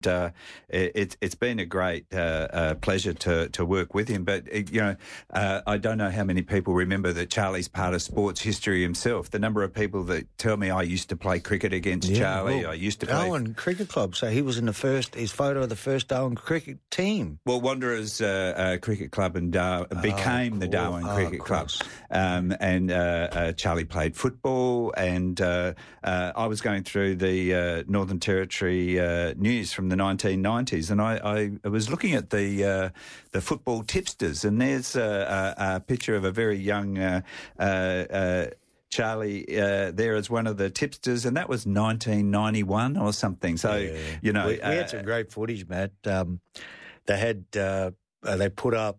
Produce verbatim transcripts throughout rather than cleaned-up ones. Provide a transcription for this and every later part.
Uh, it, it's been a great uh, uh, pleasure to, to work with him. But, uh, you know, uh, I don't know how many people remember that Charlie's part of sports history himself. The number of people that tell me I used to play cricket against Yeah, Charlie. well, I used to play... Darwin Cricket Club, so he was in the first, his photo of the first Darwin cricket team. Well, Wanderers uh, uh, Cricket Club and Dar- Oh, became the Darwin oh, Cricket Club. Um, and uh, uh, Charlie played football, and uh, uh, I was going through the uh, Northern Territory uh, news from the nineteen nineties, and I, I was looking at the uh, the football tipsters, and there's a, a, a picture of a very young uh, uh, uh, Charlie uh, there as one of the tipsters, and that was nineteen ninety-one or something. So, yeah. you know... We, we uh, had some great footage, Matt. Um, they had, uh, uh, they put up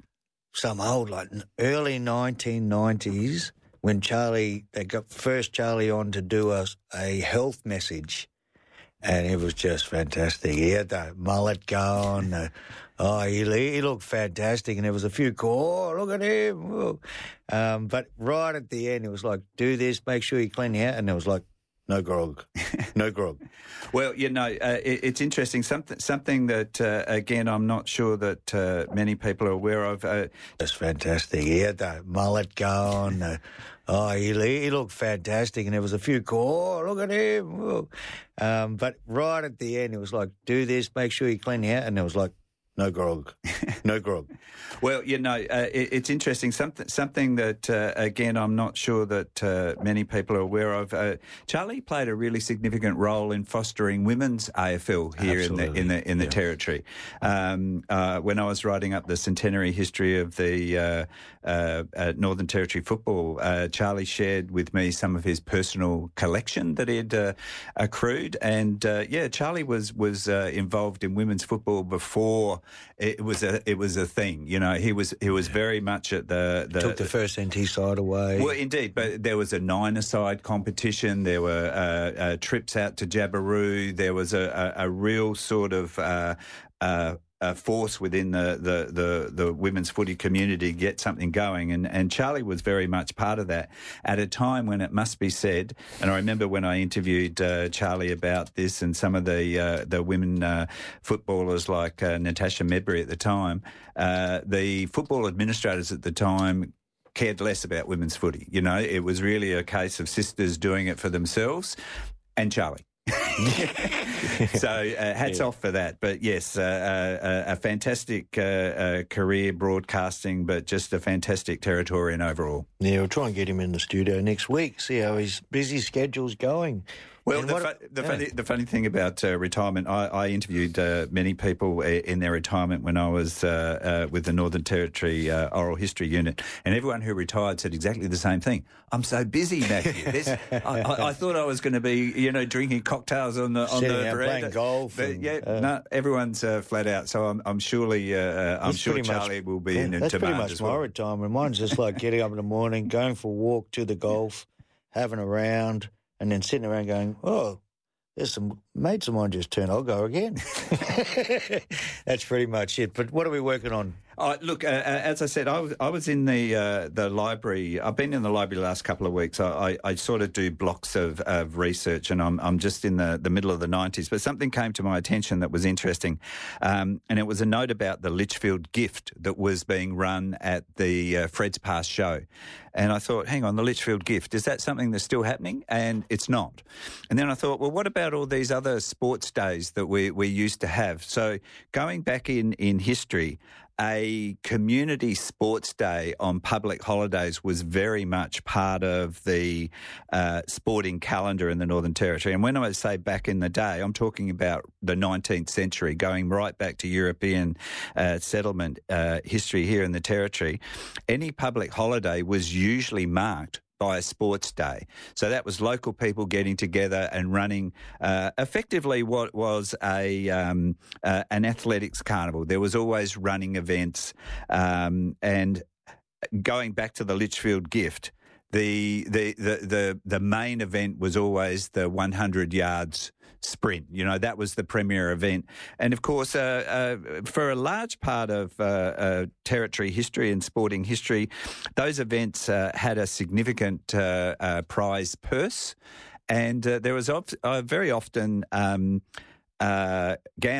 some old, like early nineteen nineties when Charlie, they got first Charlie on to do a, a health message. And it was just fantastic. He had the mullet going. Uh, oh, he, he looked fantastic. And there was a few, oh, look at him. Um, but right at the end, it was like, do this, make sure you clean your hair. And it was like, no grog, no grog. Well, you know, uh, it, it's interesting. Something, something that, uh, again, I'm not sure that uh, many people are aware of. Uh, That's fantastic. He had the mullet going. Uh, oh, he, he looked fantastic. And there was a few, oh, look at him. Um, but right at the end, it was like, do this, make sure you clean your hair. And it was like, no grog, no grog. Well, you know, uh, it, it's interesting. Something, something that, uh, again, I'm not sure that uh, many people are aware of. Uh, Charlie played a really significant role in fostering women's A F L here Absolutely. in the in the in the yeah. territory. Um, uh, when I was writing up the centenary history of the uh, uh, uh, Northern Territory football, uh, Charlie shared with me some of his personal collection that he'd uh, accrued, and uh, yeah, Charlie was was uh, involved in women's football before it was a it was a thing. You know, he was he was very much at the, the took the first N T side away. Well, indeed, but there was a nine-a-side competition. There were uh, uh, trips out to Jabiru. There was a, a, a real sort of uh, uh, a force within the, the, the, the women's footy community to get something going, and, and Charlie was very much part of that at a time when it must be said, and I remember when I interviewed uh, Charlie about this and some of the uh, the women uh, footballers like uh, Natasha Medbury at the time, uh, the football administrators at the time cared less about women's footy. You know, it was really a case of sisters doing it for themselves and Charlie. So uh, hats yeah. off for that. But yes, uh, uh, a fantastic uh, uh, career broadcasting, but just a fantastic Territorian overall. Yeah, we'll try and get him in the studio next week, see how his busy schedule's going. Well, the, fu- the, yeah. funny, the funny thing about uh, retirement, I, I interviewed uh, many people in their retirement when I was uh, uh, with the Northern Territory uh, Oral History Unit, and everyone who retired said exactly the same thing. I'm so busy, Matthew. I, I, I thought I was going to be, you know, drinking cocktails on the on Sitting the out veranda. playing golf. But and, yeah, uh, no, everyone's uh, flat out. So I'm, I'm surely, uh, I'm sure Charlie much, will be yeah, in that's demand pretty much as well. my retirement. Mine's just like getting up in the morning, going for a walk to the golf, having a round, and then sitting around going, oh, there's some mates of mine just turned, I'll go again. That's pretty much it. But what are we working on? Oh, look, uh, as I said, I was, I was in the uh, the library. I've been in the library the last couple of weeks. I, I, I sort of do blocks of, of research, and I'm I'm just in the, the middle of the nineties. But something came to my attention that was interesting, um, and it was a note about the Litchfield Gift that was being run at the uh, Fred's Pass show. And I thought, hang on, the Litchfield Gift, is that something that's still happening? And it's not. And then I thought, well, what about all these other sports days that we, we used to have? So going back in, in history, a community sports day on public holidays was very much part of the uh, sporting calendar in the Northern Territory. And when I say back in the day, I'm talking about the nineteenth century, going right back to European uh, settlement uh, history here in the Territory. Any public holiday was usually marked by a sports day. So that was local people getting together and running uh, effectively what was a um, uh, an athletics carnival. There was always running events, um, and going back to the Litchfield Gift, the the the the, the main event was always the one hundred yards sprint. You know, that was the premier event. And of course, uh, uh, for a large part of uh, uh, territory history and sporting history, those events uh, had a significant uh, uh, prize purse. And uh, there was of, uh, very often um, uh,